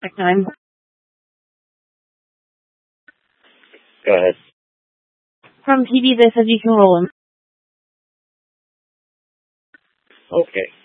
I'm Go ahead. from PD. This says you can roll them. Okay.